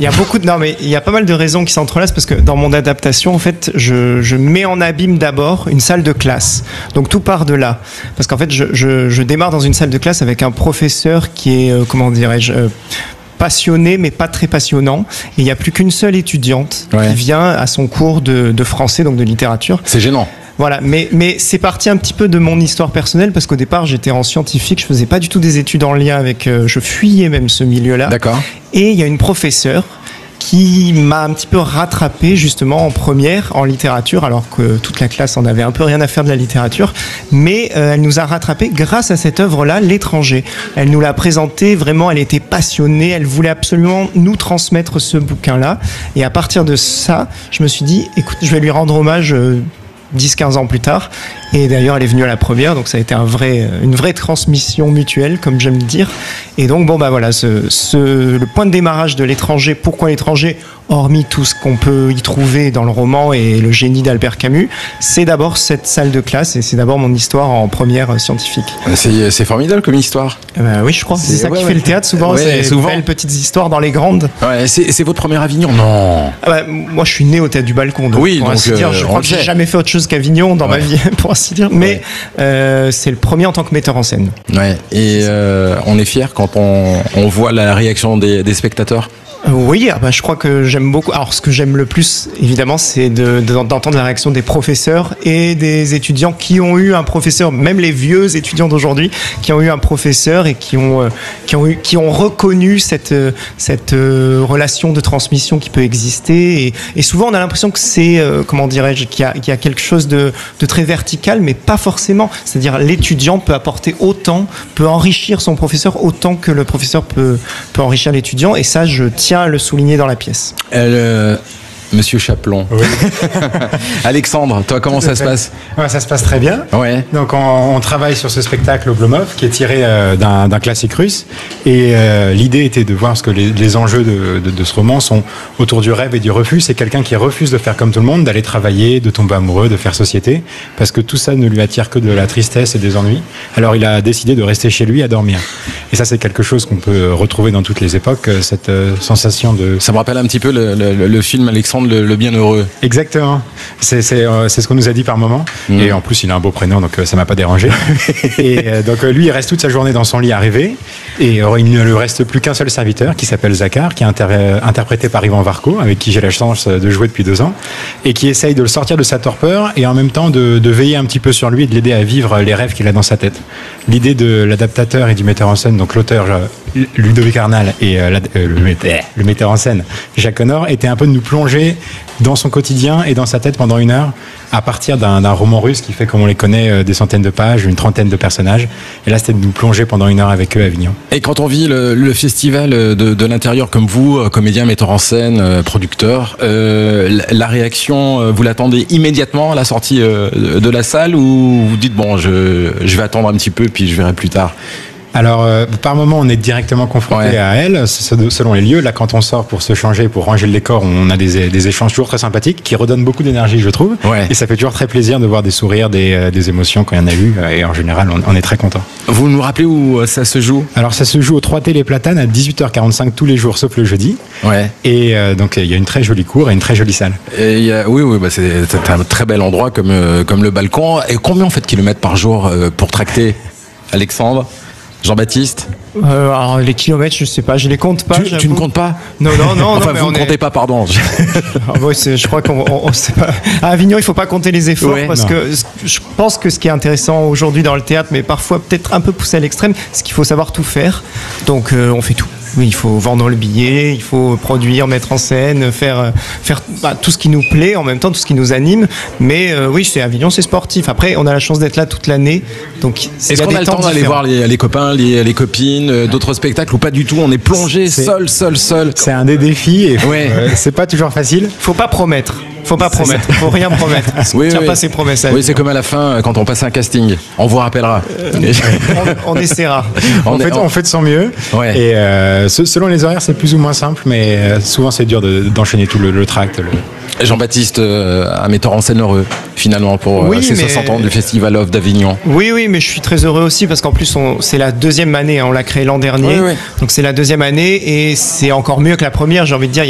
il y a beaucoup de, non, mais il y a pas mal de raisons qui s'entrelacent parce que dans mon adaptation, en fait, je mets en abîme d'abord une salle de classe. Donc tout part de là. Parce qu'en fait, je démarre dans une salle de classe avec un professeur qui est, comment dirais-je, passionné mais pas très passionnant, et il n'y a plus qu'une seule étudiante qui vient à son cours de français, donc de littérature. C'est gênant. Voilà, mais c'est parti un petit peu de mon histoire personnelle parce qu'au départ j'étais en scientifique, je faisais pas du tout des études en lien avec, je fuyais même ce milieu-là. D'accord. Et il y a une professeure qui m'a un petit peu rattrapé justement en première en littérature, alors que toute la classe en avait un peu rien à faire de la littérature, mais elle nous a rattrapé grâce à cette œuvre-là, L'étranger. Elle nous l'a présentée, vraiment, elle était passionnée, elle voulait absolument nous transmettre ce bouquin-là, et à partir de ça, je me suis dit, écoute, je vais lui rendre hommage 10-15 ans plus tard, et d'ailleurs elle est venue à la première, donc ça a été une vraie transmission mutuelle, comme j'aime dire. Et donc bon bah voilà, le point de démarrage de L'étranger. Pourquoi L'étranger, hormis tout ce qu'on peut y trouver dans le roman et le génie d'Albert Camus, c'est d'abord cette salle de classe, et c'est d'abord mon histoire en première scientifique. C'est formidable comme histoire. Oui, je crois que c'est ça qui fait le théâtre souvent, c'est souvent belles petites histoires dans les grandes. Ouais, c'est votre premier Avignon? Non. Moi je suis né au théâtre du Balcon, donc, oui, pour donc ainsi dire, je crois que j'ai jamais fait autre chose qu'Avignon dans ma vie, pour ainsi dire, mais c'est le premier en tant que metteur en scène. Ouais. Et on est fiers quand on voit la réaction des spectateurs. Oui, je crois que j'aime beaucoup. Alors, ce que j'aime le plus, évidemment, c'est d'entendre la réaction des professeurs et des étudiants qui ont eu un professeur, même les vieux étudiants d'aujourd'hui, qui ont eu un professeur et qui ont reconnu cette relation de transmission qui peut exister. Et souvent, on a l'impression que c'est, comment dirais-je, qu'il y a quelque chose de très vertical, mais pas forcément. C'est-à-dire, l'étudiant peut apporter autant, peut enrichir son professeur autant que le professeur peut enrichir l'étudiant. Et ça, je tiens à le souligner dans la pièce. Monsieur Chaplon. Oui. Alexandre, toi, comment ça se passe? Ça se passe très bien. Ouais. Donc, on travaille sur ce spectacle Oblomov qui est tiré d'un classique russe. Et l'idée était de voir ce que les enjeux de ce roman sont autour du rêve et du refus. C'est quelqu'un qui refuse de faire comme tout le monde, d'aller travailler, de tomber amoureux, de faire société, parce que tout ça ne lui attire que de la tristesse et des ennuis. Alors, il a décidé de rester chez lui à dormir. Et ça, c'est quelque chose qu'on peut retrouver dans toutes les époques, cette sensation de... Ça me rappelle un petit peu le film Alexandre le Bienheureux. Exactement. C'est ce qu'on nous a dit par moment. Et en plus, il a un beau prénom, donc ça m'a pas dérangé. Et donc lui, il reste toute sa journée dans son lit à rêver. Et il ne lui reste plus qu'un seul serviteur qui s'appelle Zakhar, qui est interprété par Ivan Varco, avec qui j'ai la chance de jouer depuis 2 ans, et qui essaye de le sortir de sa torpeur et en même temps de veiller un petit peu sur lui et de l'aider à vivre les rêves qu'il a dans sa tête. L'idée de l'adaptateur et du metteur en scène, donc l'auteur Ludovic Arnal et le metteur en scène Jacques Connor, était un peu de nous plonger dans son quotidien et dans sa tête pendant 1 heure à partir d'un roman russe qui fait, comme on les connaît, des centaines de pages, une trentaine de personnages. Et là, c'était de nous plonger pendant 1 heure avec eux à Avignon. Et quand on vit le festival de l'intérieur comme vous, comédien, metteur en scène, producteur, la réaction, vous l'attendez immédiatement à la sortie de la salle, ou vous dites, bon, je vais attendre un petit peu puis je verrai plus tard? Alors, par moment, on est directement confronté à elle, selon les lieux. Là, quand on sort pour se changer, pour ranger le décor, on a des échanges toujours très sympathiques qui redonnent beaucoup d'énergie, je trouve. Ouais. Et ça fait toujours très plaisir de voir des sourires, des émotions quand il y en a eu. Et en général, on est très content. Vous nous rappelez où ça se joue? Alors, ça se joue au 3T Les Platanes à 18h45 tous les jours, sauf le jeudi. Ouais. Et donc, il y a une très jolie cour et une très jolie salle. Et oui, c'est un très bel endroit comme le Balcon. Et combien en fait kilomètres par jour pour tracter, Alexandre? Jean-Baptiste? Alors les kilomètres, je sais pas, je les compte pas. Tu ne comptes pas? Non. Enfin, vous ne comptez pas, pardon. Je crois qu'on sait pas. À Avignon, il faut pas compter les efforts, parce que je pense que ce qui est intéressant aujourd'hui dans le théâtre, mais parfois peut-être un peu poussé à l'extrême, c'est qu'il faut savoir tout faire. Donc on fait tout. Oui, il faut vendre le billet, il faut produire, mettre en scène, faire tout ce qui nous plaît, en même temps tout ce qui nous anime. Mais oui, c'est Avignon, c'est sportif. Après, on a la chance d'être là toute l'année. Donc, est-ce qu'on a le temps d'aller voir les copains, les copines, d'autres spectacles, ou pas du tout? On est plongé seul. C'est un des défis et c'est pas toujours facile. Faut pas promettre. Faut rien promettre. Tiens pas ses promesses. Oui, c'est comme à la fin quand on passe un casting. On vous rappellera. On essaiera. On fait de son mieux. Ouais. Et selon les horaires, c'est plus ou moins simple, mais souvent c'est dur d'enchaîner tout le tract. Jean-Baptiste, un metteur en scène heureux, finalement, pour ces 60 ans du Festival of d'Avignon. Oui, mais je suis très heureux aussi, parce qu'en plus, c'est la 2e année. On l'a créé l'an dernier. Oui. Donc c'est la 2e année, et c'est encore mieux que la première, j'ai envie de dire.